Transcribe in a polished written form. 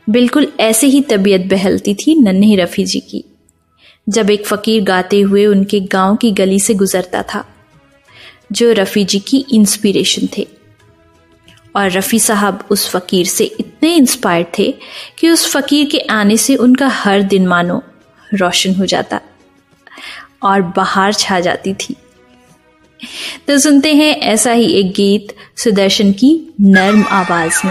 बिल्कुल ऐसे ही तबीयत बहलती थी नन्हे रफ़ी जी की जब एक फ़कीर गाते हुए उनके गांव की गली से गुजरता था, जो रफ़ी जी की इंस्पिरेशन थे। और रफ़ी साहब उस फ़कीर से इतने इंस्पायर्ड थे कि उस फ़कीर के आने से उनका हर दिन मानो रोशन हो जाता और बहार छा जाती थी। तो सुनते हैं ऐसा ही एक गीत सुदर्शन की नर्म आवाज में।